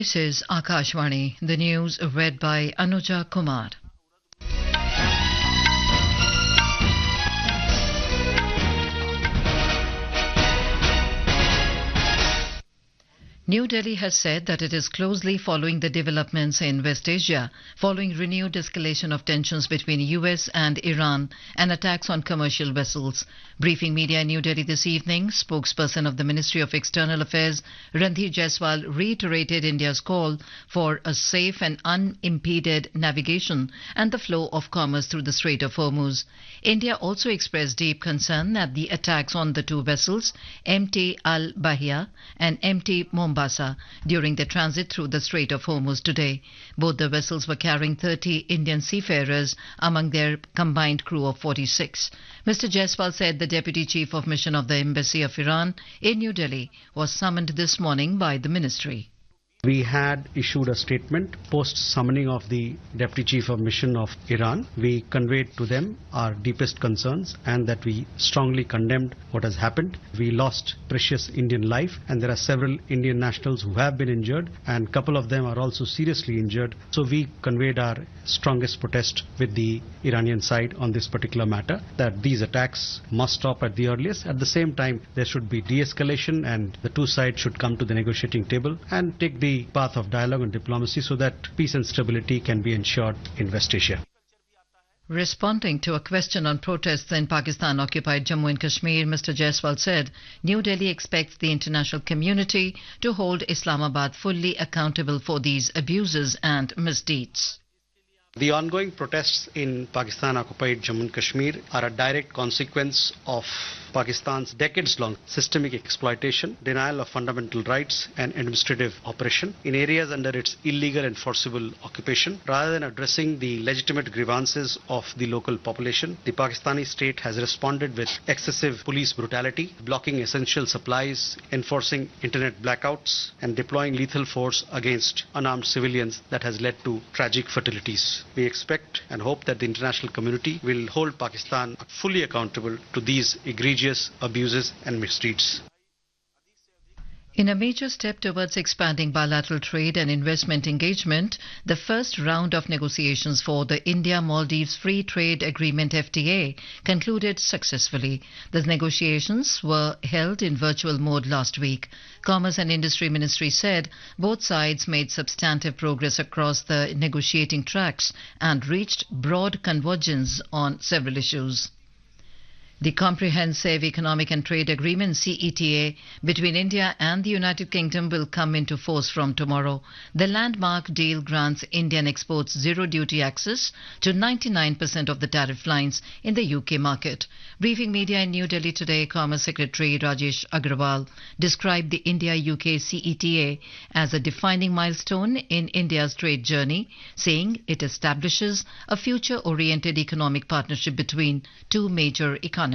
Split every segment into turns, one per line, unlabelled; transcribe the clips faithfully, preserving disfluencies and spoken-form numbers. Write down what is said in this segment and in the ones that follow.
This is Akashvani, the news read by Anuja Kumar. New Delhi has said that it is closely following the developments in West Asia following renewed escalation of tensions between U S and Iran and attacks on commercial vessels. Briefing media in New Delhi this evening, spokesperson of the Ministry of External Affairs Randhir Jaiswal reiterated India's call for a safe and unimpeded navigation and the flow of commerce through the Strait of Hormuz. India also expressed deep concern at the attacks on the two vessels M T Al Bahia and M T Mombasa during their transit through the Strait of Hormuz today. Both the vessels were carrying thirty Indian seafarers among their combined crew of forty-six. Mister Jaiswal said the Deputy Chief of Mission of the Embassy of Iran in New Delhi was summoned this morning by the ministry.
We had issued a statement post summoning of the Deputy Chief of Mission of Iran. We conveyed to them our deepest concerns and that we strongly condemned what has happened. We lost precious Indian life and there are several Indian nationals who have been injured and a couple of them are also seriously injured. So we conveyed our strongest protest with the Iranian side on this particular matter, that these attacks must stop at the earliest. At the same time, there should be de-escalation and the two sides should come to the negotiating table and take the path of dialogue and diplomacy so that peace and stability can be ensured in West Asia.
Responding to a question on protests in Pakistan-occupied Jammu and Kashmir, Mister Jaiswal said New Delhi expects the international community to hold Islamabad fully accountable for these abuses and misdeeds.
The ongoing protests in Pakistan-occupied Jammu and Kashmir are a direct consequence of Pakistan's decades-long systemic exploitation, denial of fundamental rights and administrative oppression in areas under its illegal and forcible occupation. Rather than addressing the legitimate grievances of the local population, the Pakistani state has responded with excessive police brutality, blocking essential supplies, enforcing internet blackouts and deploying lethal force against unarmed civilians that has led to tragic fatalities. We expect and hope that the international community will hold Pakistan fully accountable to these egregious abuses and misdeeds.
In a major step towards expanding bilateral trade and investment engagement, the first round of negotiations for the India-Maldives Free Trade Agreement F T A concluded successfully. The negotiations were held in virtual mode last week. Commerce and Industry Ministry said both sides made substantive progress across the negotiating tracks and reached broad convergence on several issues. The Comprehensive Economic and Trade Agreement C E T A between India and the United Kingdom will come into force from tomorrow. The landmark deal grants Indian exports zero duty access to ninety-nine percent of the tariff lines in the U K market. Briefing media in New Delhi today, Commerce Secretary Rajesh Agrawal described the India-U K C E T A as a defining milestone in India's trade journey, saying it establishes a future-oriented economic partnership between two major economies.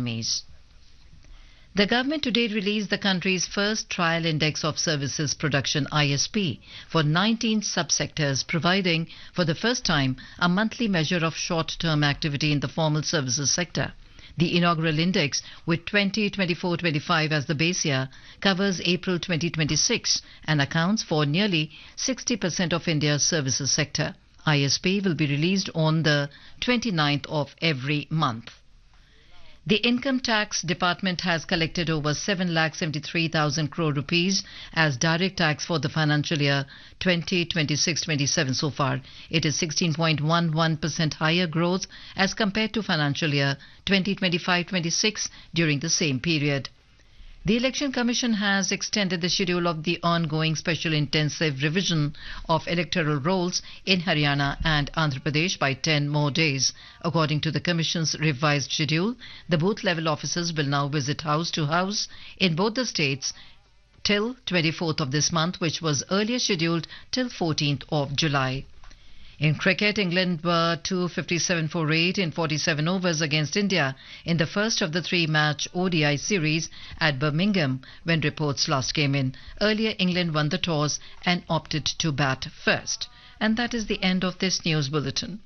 The government today released the country's first trial index of services production I S P for nineteen subsectors, providing for the first time a monthly measure of short-term activity in the formal services sector. The inaugural index, with twenty twenty-four twenty-five as the base year, covers April twenty twenty-six and accounts for nearly sixty percent of India's services sector. I S P will be released on the twenty-ninth of every month. The Income Tax Department has collected over seven lakh seventy-three thousand crore rupees as direct tax for the financial year twenty twenty-six twenty-seven so far. It is sixteen point one one percent higher growth as compared to financial year twenty twenty-five twenty-six during the same period. The Election Commission has extended the schedule of the ongoing special intensive revision of electoral rolls in Haryana and Andhra Pradesh by ten more days. According to the Commission's revised schedule, the booth-level officers will now visit house to house in both the states till twenty-fourth of this month, which was earlier scheduled till fourteenth of July. In cricket, England were two fifty-seven for eight in forty-seven overs against India in the first of the three-match O D I series at Birmingham when reports last came in. Earlier, England won the toss and opted to bat first. And that is the end of this news bulletin.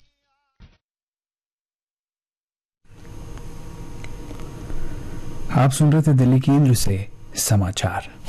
आप सुन रहे थे दिल्ली केंद्र से समाचार।